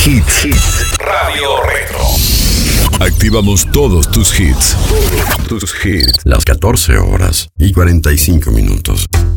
Hits. Radio Retro. Activamos todos tus hits. Las 14 horas y 45 minutos.